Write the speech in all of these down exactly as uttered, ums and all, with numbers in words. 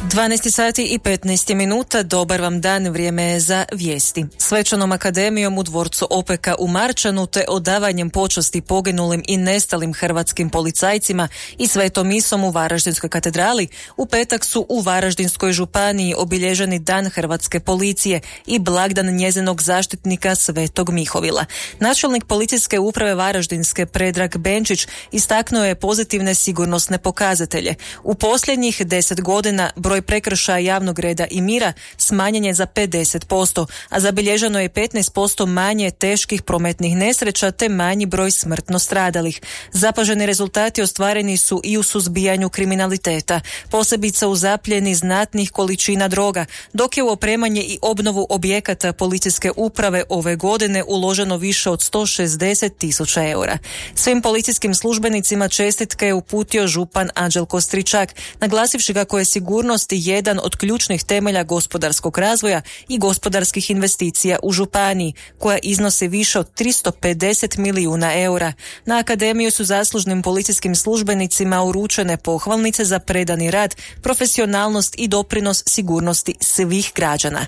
dvanaest sati i petnaest minuta, dobar vam dan, vrijeme je za vijesti. Svečanom akademijom u dvorcu Opeka u Marčanu te odavanjem počasti poginulim i nestalim hrvatskim policajcima i svetom misom u Varaždinskoj katedrali u petak su u Varaždinskoj županiji obilježeni Dan hrvatske policije i blagdan njezinog zaštitnika Svetog Mihovila. Načelnik policijske uprave Varaždinske Predrag Benčić istaknuo je pozitivne sigurnosne pokazatelje. U posljednjih deset godina broj prekršaja javnog reda i mira smanjen je za pedeset posto, a zabilježeno je petnaest posto manje teških prometnih nesreća te manji broj smrtno stradalih. Zapaženi rezultati ostvareni su i u suzbijanju kriminaliteta, posebice u zapljeni znatnih količina droga, dok je u opremanje i obnovu objekata policijske uprave ove godine uloženo više od sto šezdeset tisuća eura. Svim policijskim službenicima čestitke je uputio župan Anđelko Stričak, naglasivši kako je sigurnost jedan od ključnih temelja gospodarskog razvoja i gospodarskih investicija u županiji, koja iznosi više od tristo pedeset milijuna eura. Na akademiju su zaslužnim policijskim službenicima uručene pohvalnice za predani rad, profesionalnost i doprinos sigurnosti svih građana.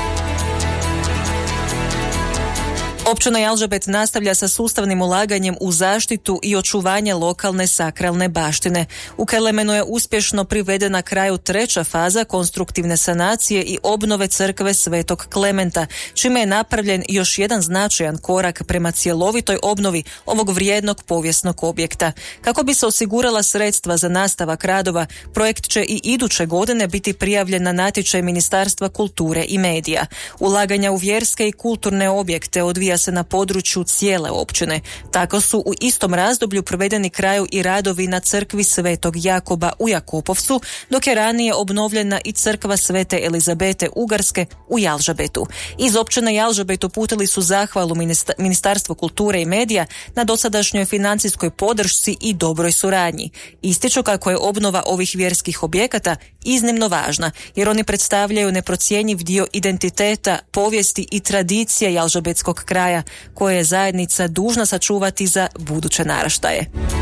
Općina Jalžabet nastavlja sa sustavnim ulaganjem u zaštitu i očuvanje lokalne sakralne baštine. U Kelemenu je uspješno privedena kraju treća faza konstruktivne sanacije i obnove crkve Svetog Klementa, čime je napravljen još jedan značajan korak prema cjelovitoj obnovi ovog vrijednog povijesnog objekta. Kako bi se osigurala sredstva za nastavak radova, projekt će i iduće godine biti prijavljen na natječaj Ministarstva kulture i medija. Ulaganja u vjerske i kulturne objekte odvija se na području cijele općine. Tako su u istom razdoblju provedeni kraju i radovi na crkvi Svetog Jakoba u Jakopovcu, dok je ranije obnovljena i crkva Svete Elizabete Ugarske u Jalžabetu. Iz općine Jalžabet uputili su zahvalu Ministarstvu kulture i medija na dosadašnjoj financijskoj podršci i dobroj suradnji. Ističu kako je obnova ovih vjerskih objekata iznimno važna, jer oni predstavljaju neprocjenjiv dio identiteta, povijesti i tradicije jalžabetskog kraja, koje je zajednica dužna sačuvati za buduće naraštaje.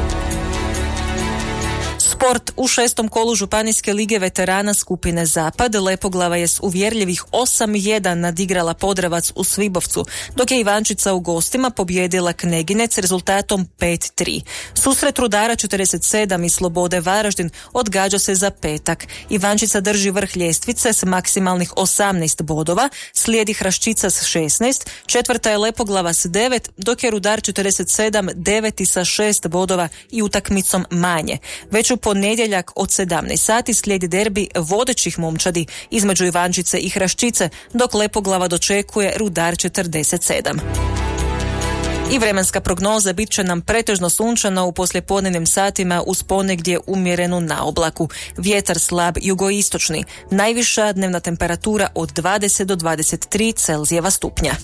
Sport. U šestom kolu Županijske lige veterana skupine Zapad Lepoglava je s uvjerljivih osam jedan nadigrala Podravac u Svibovcu, dok je Ivančica u gostima pobijedila Kneginec rezultatom pet tri. Susret Rudara četrdeset sedam i Slobode Varaždin odgađa se za petak. Ivančica drži vrh ljestvice s maksimalnih osamnaest bodova, slijedi Hraščica s šesnaest, četvrta je Lepoglava s devet, dok je Rudar četrdeset sedam deveti sa šest bodova i utakmicom manje. Već u ponedjeljak od sedamnaest sati slijedi derbi vodećih momčadi između Ivančice i Hraščice, dok Lepoglava dočekuje Rudar četrdeset sedam. I vremenska prognoza bit će nam pretežno sunčano u poslijepodnevnim satima uz ponegdje umjerenu naoblaku. Vjetar slab jugoistočni. Najviša dnevna temperatura od dvadeset do dvadeset tri Celzijeva stupnja.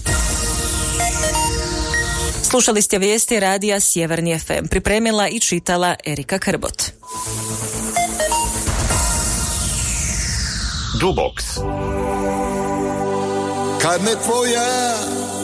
Slušali ste vijesti radija Sjeverni ef em. Pripremila i čitala Erika Krbot. Dubox. Kad me tvoja